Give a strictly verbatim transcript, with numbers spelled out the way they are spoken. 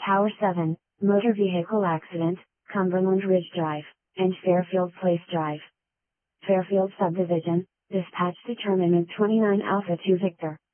Tower seven, Motor Vehicle Accident, Cumberland Ridge Drive, and Fairfield Place Drive. Fairfield Subdivision, Dispatch Determinant twenty-nine Alpha two Victor.